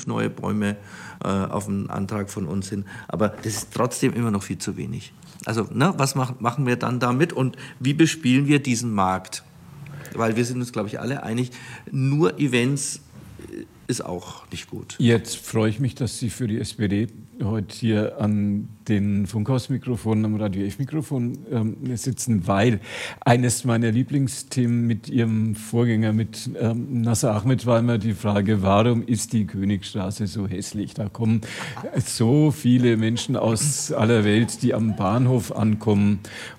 5 neue Bäume auf einen Antrag von uns hin. Aber das ist trotzdem immer noch viel zu wenig. Also was machen wir dann damit und wie bespielen wir diesen Markt? Weil wir sind uns, glaube ich, alle einig, nur Events ist auch nicht gut. Jetzt freue ich mich, dass Sie für die SPD heute hier an den Funkhausmikrofonen, am Radio F-Mikrofon sitzen, weil eines meiner Lieblingsthemen mit Ihrem Vorgänger, mit Nasser Ahmed, war immer die Frage, warum ist die Königstraße so hässlich? Da kommen so viele Menschen aus aller Welt, die am Bahnhof ankommen,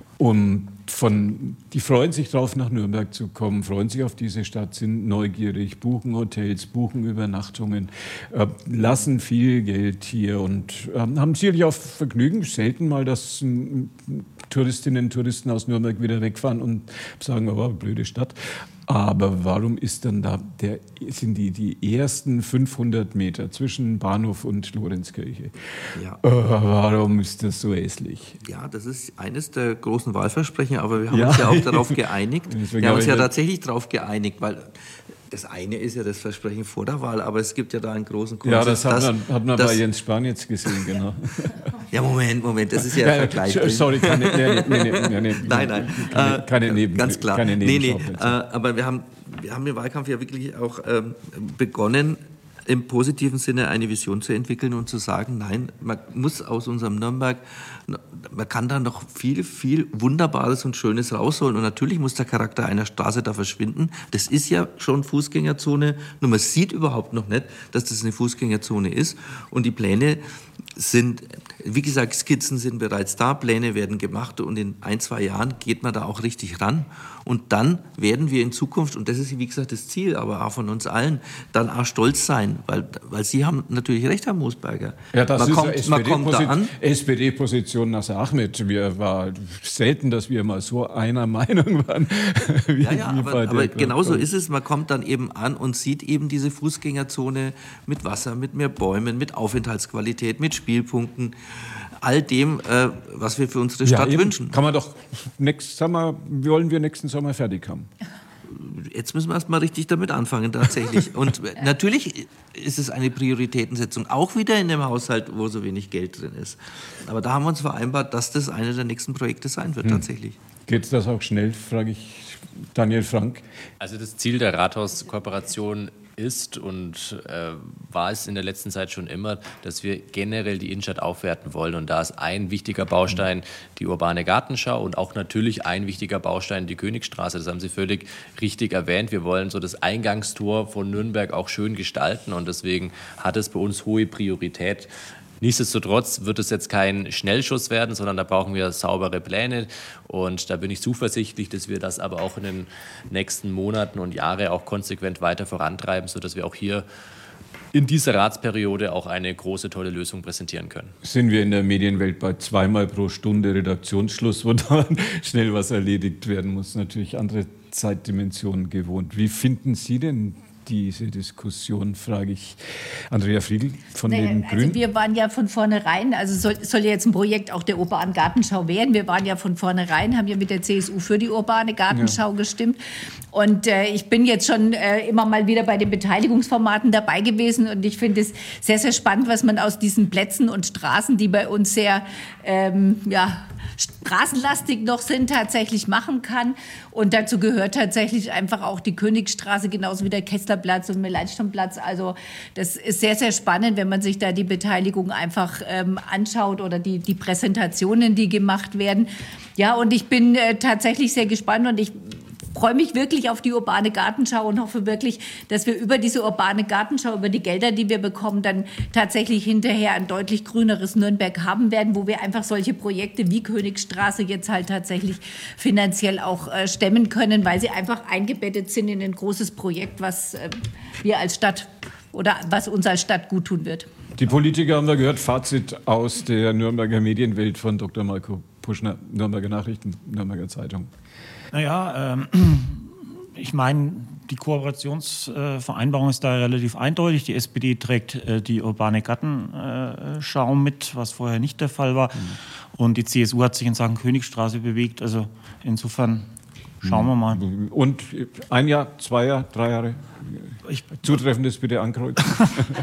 die freuen sich drauf, nach Nürnberg zu kommen, freuen sich auf diese Stadt, sind neugierig, buchen Hotels, buchen Übernachtungen, lassen viel Geld hier und haben sicherlich auch Vergnügen. Selten mal, dass Touristinnen und Touristen aus Nürnberg wieder wegfahren und sagen, aber blöde Stadt. Aber warum ist dann sind die ersten 500 Meter zwischen Bahnhof und Lorenzkirche? Ja. Warum ist das so hässlich? Ja, das ist eines der großen Wahlversprechen, aber wir haben uns ja auch darauf geeinigt. Wir haben uns ja tatsächlich darauf geeinigt, weil das eine ist ja das Versprechen vor der Wahl, aber es gibt ja da einen großen Konsens. Ja, das hat man bei Jens Spahn jetzt gesehen, genau. Ja, Moment, das ist ja ein Vergleich. Sorry, keine ganz klar. Keine aber wir haben im Wahlkampf ja wirklich auch begonnen, im positiven Sinne eine Vision zu entwickeln und zu sagen, nein, man muss aus unserem Nürnberg, man kann da noch viel, viel Wunderbares und Schönes rausholen und natürlich muss der Charakter einer Straße da verschwinden. Das ist ja schon Fußgängerzone, nur man sieht überhaupt noch nicht, dass das eine Fußgängerzone ist und die Pläne sind, wie gesagt, Skizzen sind bereits da, Pläne werden gemacht und in 1-2 Jahren geht man da auch richtig ran und dann werden wir in Zukunft, und das ist wie gesagt das Ziel, aber auch von uns allen, dann auch stolz sein, weil Sie haben natürlich recht, Herr Moosberger. Ja, das ist SPD-Position Nasser Ahmed. Wir war selten, dass wir mal so einer Meinung waren. Aber genauso ist es, man kommt dann eben an und sieht eben diese Fußgängerzone mit Wasser, mit mehr Bäumen, mit Aufenthaltsqualität, mit Spielpunkten, all dem, was wir für unsere Stadt wünschen. Kann man doch wollen wir nächsten Sommer fertig haben. Jetzt müssen wir erst mal richtig damit anfangen, tatsächlich. Und natürlich ist es eine Prioritätensetzung, auch wieder in dem Haushalt, wo so wenig Geld drin ist. Aber da haben wir uns vereinbart, dass das eine der nächsten Projekte sein wird, tatsächlich. Geht das auch schnell, frage ich Daniel Frank. Also das Ziel der Rathauskooperation ist und war es in der letzten Zeit schon immer, dass wir generell die Innenstadt aufwerten wollen. Und da ist ein wichtiger Baustein die urbane Gartenschau und auch natürlich ein wichtiger Baustein die Königstraße. Das haben Sie völlig richtig erwähnt. Wir wollen so das Eingangstor von Nürnberg auch schön gestalten und deswegen hat es bei uns hohe Priorität. Nichtsdestotrotz wird es jetzt kein Schnellschuss werden, sondern da brauchen wir saubere Pläne und da bin ich zuversichtlich, dass wir das aber auch in den nächsten Monaten und Jahren auch konsequent weiter vorantreiben, sodass wir auch hier in dieser Ratsperiode auch eine große, tolle Lösung präsentieren können. Sind wir in der Medienwelt bei 2-mal pro Stunde Redaktionsschluss, wo dann schnell was erledigt werden muss, natürlich andere Zeitdimensionen gewohnt. Wie finden Sie denn diese Diskussion, frage ich Andrea Friedl von den Grünen. Also wir waren ja von vornherein, also soll ja jetzt ein Projekt auch der urbanen Gartenschau werden. Wir waren ja von vornherein, haben ja mit der CSU für die urbane Gartenschau gestimmt. Und ich bin jetzt schon immer mal wieder bei den Beteiligungsformaten dabei gewesen und ich finde es sehr, sehr spannend, was man aus diesen Plätzen und Straßen, die bei uns sehr straßenlastig noch sind, tatsächlich machen kann. Und dazu gehört tatsächlich einfach auch die Königstraße, genauso wie der Kesslerplatz und Melanchthonplatz. Also das ist sehr, sehr spannend, wenn man sich da die Beteiligung einfach anschaut oder die Präsentationen, die gemacht werden. Ja, und ich bin tatsächlich sehr gespannt und ich freue mich wirklich auf die urbane Gartenschau und hoffe wirklich, dass wir über diese urbane Gartenschau, über die Gelder, die wir bekommen, dann tatsächlich hinterher ein deutlich grüneres Nürnberg haben werden, wo wir einfach solche Projekte wie Königstraße jetzt halt tatsächlich finanziell auch stemmen können, weil sie einfach eingebettet sind in ein großes Projekt, was wir als Stadt oder was uns als Stadt gut tun wird. Die Politiker haben wir gehört, Fazit aus der Nürnberger Medienwelt von Dr. Marco Puschner, Nürnberger Nachrichten, Nürnberger Zeitung. Naja, ich meine, die Kooperationsvereinbarung ist da relativ eindeutig. Die SPD trägt die urbane Gartenschau mit, was vorher nicht der Fall war. Und die CSU hat sich in Sachen Königstraße bewegt. Also insofern schauen wir mal. Und 1 Jahr, 2 Jahre, 3 Jahre? Zutreffendes bitte ankreuzen.